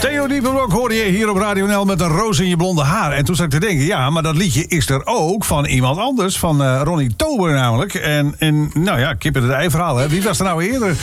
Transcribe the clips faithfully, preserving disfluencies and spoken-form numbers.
Theo Diepenblok hoorde je hier op Radio N L met een roos in je blonde haar. En toen zat ik te denken, ja, maar dat liedje is er ook van iemand anders. Van uh, Ronnie Tober namelijk. En, en nou ja, kippen het ei verhaal, hè. Wie was er nou eerder?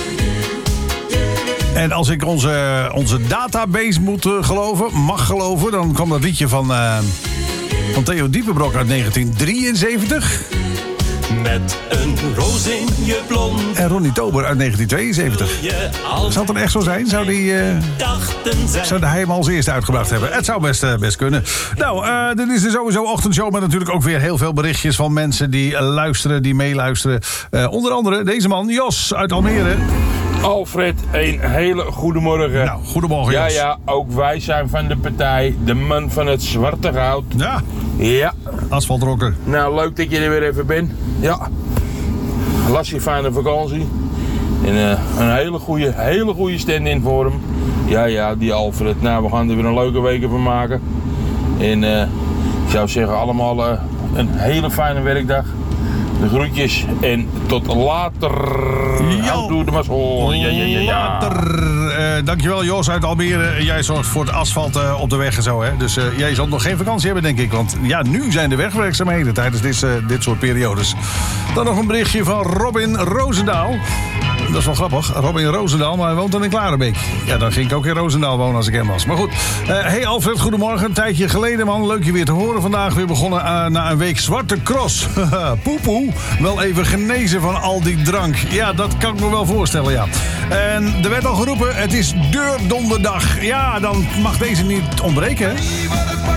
En als ik onze, onze database moet uh, geloven, mag geloven... dan kwam dat liedje van, uh, van Theo Diepenblok uit negentien drieënzeventig... Met een roos in je blond. En Ronnie Tober uit negentien tweeënzeventig. Zou het dan echt zo zijn? Zou, die, uh, zou hij hem als eerste uitgebracht hebben? Het zou best, uh, best kunnen. Nou, uh, dit is de sowieso ochtendshow... met natuurlijk ook weer heel veel berichtjes van mensen die uh, luisteren, die meeluisteren. Uh, onder andere deze man, Jos uit Almere. Alfred, een hele goede morgen. Nou, goedemorgen, Jos. Ja, ja, ook wij zijn van de partij. De man van het zwarte goud. Ja. Ja. Asfaltrokker. Nou, leuk dat je er weer even bent. Ja. Las je fijne vakantie. En uh, een hele goede, hele goede stand-in voor hem. Ja, ja, die Alfred. Nou, we gaan er weer een leuke week van maken. En uh, ik zou zeggen, allemaal uh, een hele fijne werkdag. De groetjes en tot later. Doe de mazzel. Ja, ja, ja, ja. Later. Uh, dankjewel Jos uit Almere. Jij zorgt voor het asfalt uh, op de weg en zo. Hè? Dus uh, jij zal nog geen vakantie hebben, denk ik. Want ja, nu zijn de wegwerkzaamheden tijdens dit, uh, dit soort periodes. Dan nog een berichtje van Robin Roosendaal. Dat is wel grappig. Robin Roosendaal, maar hij woont dan in Klarenbeek. Ja, dan ging ik ook in Roosendaal wonen als ik hem was. Maar goed. Uh, hey Alfred, goedemorgen. Een tijdje geleden, man. Leuk je weer te horen. Vandaag weer begonnen uh, na een week zwarte cross. Poepoe. Wel even genezen van al die drank. Ja, dat kan ik me wel voorstellen, ja. En er werd al geroepen, het is deurdonderdag. Ja, dan mag deze niet ontbreken, hè?